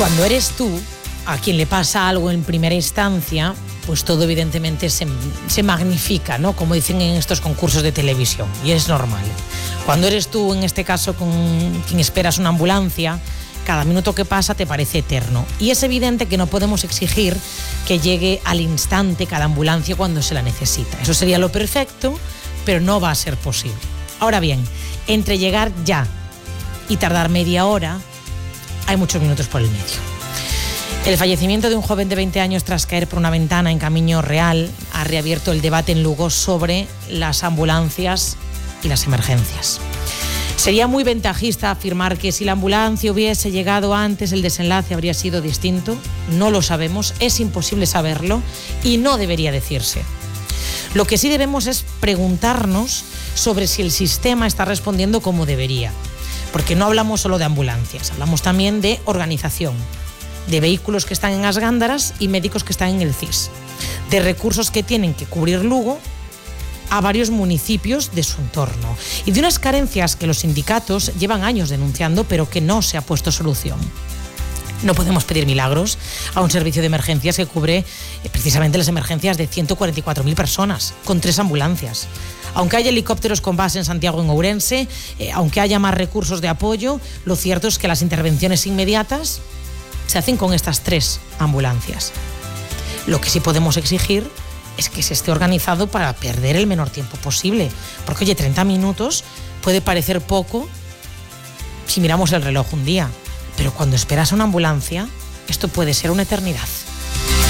Cuando eres tú a quien le pasa algo en primera instancia, pues todo evidentemente se magnifica, ¿no? Como dicen en estos concursos de televisión, y es normal. Cuando eres tú, en este caso, con quien esperas una ambulancia, cada minuto que pasa te parece eterno. Y es evidente que no podemos exigir que llegue al instante cada ambulancia cuando se la necesita. Eso sería lo perfecto, pero no va a ser posible. Ahora bien, entre llegar ya y tardar media hora, hay muchos minutos por el medio. El fallecimiento de un joven de 20 años tras caer por una ventana en Camino Real ha reabierto el debate en Lugo sobre las ambulancias y las emergencias. Sería muy ventajista afirmar que si la ambulancia hubiese llegado antes, el desenlace habría sido distinto. No lo sabemos, es imposible saberlo y no debería decirse. Lo que sí debemos es preguntarnos sobre si el sistema está respondiendo como debería. Porque no hablamos solo de ambulancias, hablamos también de organización, de vehículos que están en As Gándaras y médicos que están en el CIS, de recursos que tienen que cubrir Lugo a varios municipios de su entorno y de unas carencias que los sindicatos llevan años denunciando pero que no se ha puesto solución. No podemos pedir milagros a un servicio de emergencias que cubre precisamente las emergencias de 144.000 personas, con 3 ambulancias. Aunque haya helicópteros con base en Santiago en Ourense, aunque haya más recursos de apoyo, lo cierto es que las intervenciones inmediatas se hacen con estas 3 ambulancias. Lo que sí podemos exigir es que se esté organizado para perder el menor tiempo posible. Porque, oye, 30 minutos puede parecer poco si miramos el reloj un día, pero cuando esperas una ambulancia, esto puede ser una eternidad.